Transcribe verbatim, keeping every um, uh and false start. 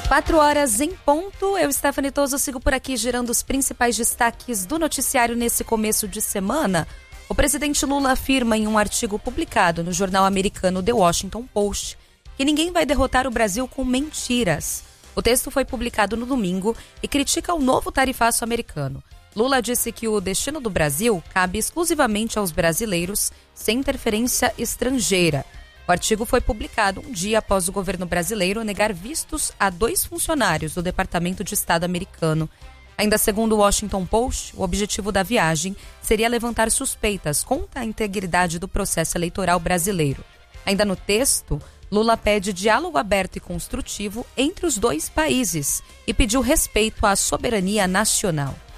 Quatro horas em ponto, eu, Stephanie Toso, sigo por aqui gerando os principais destaques do noticiário nesse começo de semana. O presidente Lula afirma em um artigo publicado no jornal americano The Washington Post que ninguém vai derrotar o Brasil com mentiras. O texto foi publicado no domingo e critica o novo tarifaço americano. Lula disse que o destino do Brasil cabe exclusivamente aos brasileiros, sem interferência estrangeira. O artigo foi publicado um dia após o governo brasileiro negar vistos a dois funcionários do Departamento de Estado americano. Ainda segundo o Washington Post, o objetivo da viagem seria levantar suspeitas contra a integridade do processo eleitoral brasileiro. Ainda no texto, Lula pede diálogo aberto e construtivo entre os dois países e pediu respeito à soberania nacional.